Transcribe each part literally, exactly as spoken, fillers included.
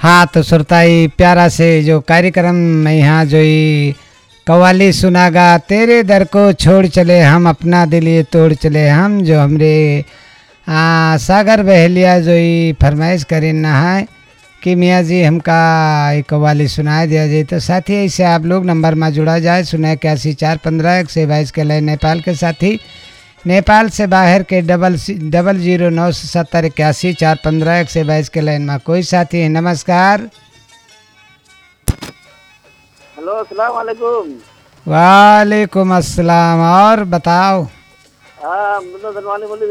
हाँ तो श्रोताई प्यारा से जो कार्यक्रम में यहाँ जो ही कव्वाली सुनागा, तेरे दर को छोड़ चले हम, अपना दिल ये तोड़ चले हम, जो हमरे आ, सागर बहलिया जो ही फरमाइश करें नहाए कि मियाँ जी हमका एक कव्वाली सुनाए दिया जाए। तो साथी ऐसे आप लोग नंबर में जुड़ा जाए सुना इक्यासी चार पंद्रह एक से बाईस के लिए नेपाल के साथी, नेपाल से बाहर के डबल डबल जीरो नौ सौ सत्तर इक्यासी चार पंद्रह एक से बाईस के लाइन में कोई साथी है। नमस्कार। हेलो अस्सलाम वालेकुम। वालेकुम अस्सलाम। और बताओ। हाँ मुसलमानी बोली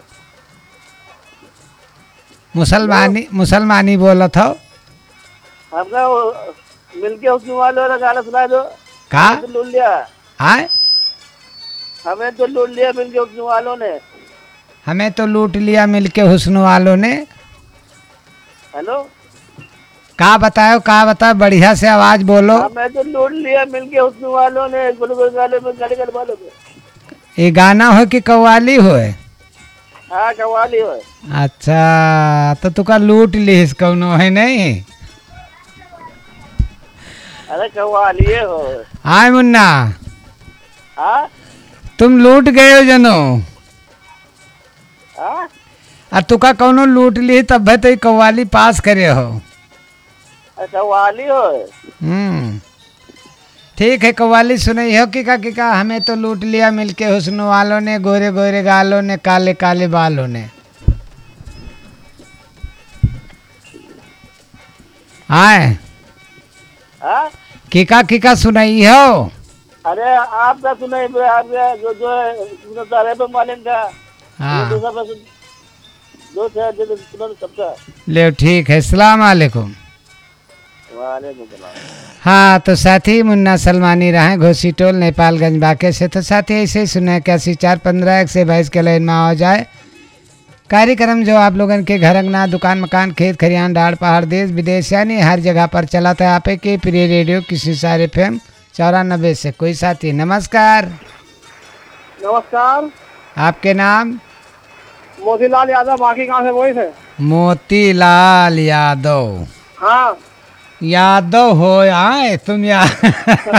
मुसलमानी मुसलमानी बोला था आपका वो मिलके उसने वाले वाला गाना सुना दो। का तो लूट लिया आए हमें तो लूट लिया मिलके उसने वालों ने। हमें तो लूट लिया मिलके हुस्न वालों ने। हेलो का बताओ का बताओ बढ़िया से आवाज बोलो। हमें तो लूट लिया मिलके उसने वालों ने। गुलगुल गाले में गाड़ी कर वालों को ये गाना हो कि कव्वाली हो? हाँ कव्वाली हो। अच्छा तो तुका लूट ली कौनो है नहीं? अरे कव्वाली हो। आए मुन्ना हाँ तुम लूट गए हो जनो। हाँ और तुका कौनो लूट ली तब भी तो कव्वाली पास करे हो। कव्वाली हो। हम्म ठीक है कव्वाली सुनाई हो कि का कि का हमें तो लूट लिया मिलके हुस्न वालों ने, गोरे गोरे गालों ने, काले काले बालों ने। आए हाँ किका किका सुनाई हो? अरे आपका सुनाई आपका जो जो सारे पे मालिक का हाँ जो सब जो थे जो सुनो सबका। ले ठीक है। सलाम वालेकुम। वालेकुम सलाम। हाँ तो साथी मुन्ना सलमानी रहे घोसी टोल नेपालगंज बाके से। तो साथी ऐसे ही सुना इक्यासी चार पंद्रह एक से बाईस के लाइन में आ जाए। कार्यक्रम जो आप लोगन के घर अंगना दुकान मकान खेत खरियान डाड़ पहाड़ देश विदेश यानी हर जगह पर चला था। आप के प्रिय रेडियो किसी सारे फेम चौरानबे से कोई साथी। नमस्कार। नमस्कार। आपके नाम? मोतीलाल यादव बाकी कहाँ से बोले थे? मोतीलाल यादव। हाँ यादव हो आए तुम यार